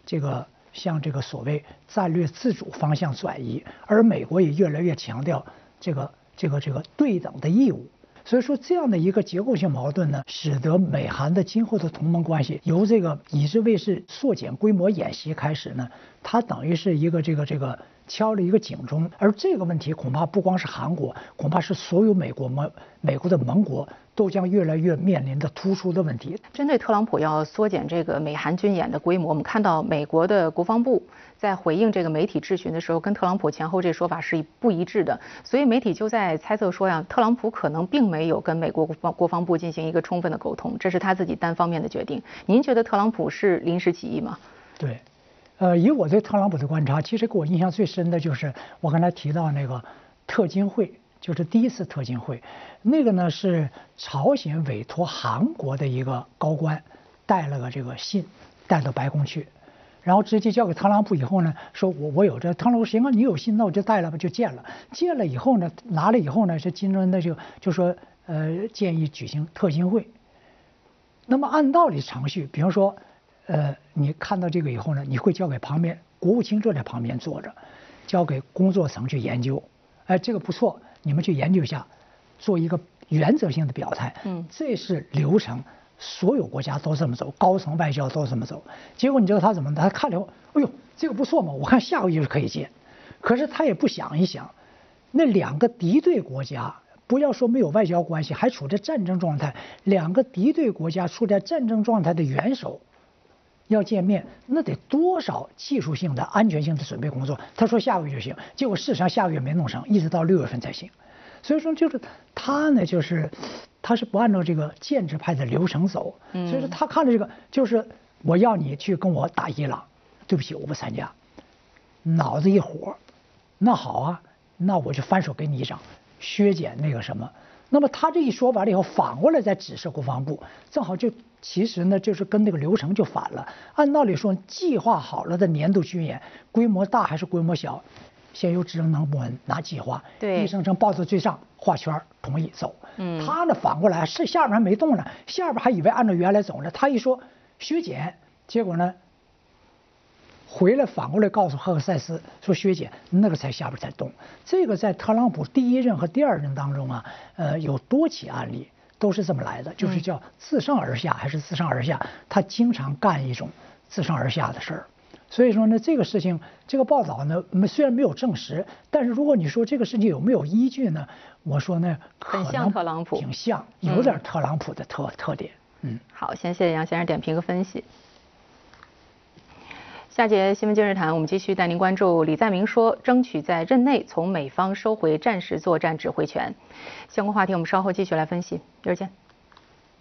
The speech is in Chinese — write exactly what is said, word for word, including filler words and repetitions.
这个向这个所谓战略自主方向转移，而美国也越来越强调这个这个这个对等的义务。所以说，这样的一个结构性矛盾呢，使得美韩的今后的同盟关系由这个以之为是缩减规模演习开始呢，它等于是一个这个这个敲了一个警钟。而这个问题恐怕不光是韩国，恐怕是所有美国盟美国的盟国都将越来越面临的突出的问题。 针对特朗普要缩减这个美韩军演的规模，我们看到美国的国防部在回应这个媒体质询的时候，跟特朗普前后这说法是不一致的，所以媒体就在猜测说呀，特朗普可能并没有跟美国国防国防部进行一个充分的沟通，这是他自己单方面的决定。您觉得特朗普是临时起意吗？ 对，呃，以我对特朗普的观察，其实给我印象最深的就是我刚才提到那个特金会，就是第一次特金会，那个呢是朝鲜委托韩国的一个高官带了个这个信带到白宫去。然后直接交给特朗普以后呢，说我我有这，特朗普行啊，你有信，那我就带了吧，就见了。见了以后呢，拿了以后呢，这金正恩呢就就说，呃，建议举行特金会。那么按道理程序，比方说，呃，你看到这个以后呢，你会交给旁边国务卿坐在旁边坐着，交给工作层去研究。哎，这个不错，你们去研究一下，做一个原则性的表态。嗯，这是流程。所有国家都这么走，高层外交都这么走。结果你知道他怎么？他看了，哎呦，这个不错嘛，我看下个月就可以见。可是他也不想一想，那两个敌对国家，不要说没有外交关系，还处在战争状态，两个敌对国家处在战争状态的元首要见面，那得多少技术性的、安全性的准备工作？他说下个月就行，结果事实上下个月没弄成，一直到六月份才行。所以说，就是他呢，就是他是不按照这个建制派的流程走，所以说他看了这个，就是我要你去跟我打伊朗，对不起，我不参加，脑子一火，那好啊，那我就翻手给你一掌，削减那个什么。那么他这一说完了以后，反过来再指示国防部，正好就其实呢，就是跟那个流程就反了。按道理说，计划好了的年度军演，规模大还是规模小？先由职能部门拿计划， 对， 一声声报到最上，画圈同意走。嗯，他呢反过来是下边还没动呢，下边还以为按照原来走呢。他一说削减，结果呢回来反过来告诉赫克塞斯说削减，那个才下边才动。这个在特朗普第一任和第二任当中啊，呃有多起案例都是这么来的，就是叫自上而下还是自上而下，他经常干一种自上而下的事儿。所以说呢，这个事情，这个报道呢，虽然没有证实，但是如果你说这个事情有没有依据呢？我说呢， 很像特朗普， 挺像，有点特朗普的特、嗯、特点。嗯， 好，先谢谢杨先生点评和分析。下节新闻今日谈，我们继续带您关注李在明说争取在任内从美方收回战时作战指挥权。相关话题我们稍后继续来分析，一会儿见。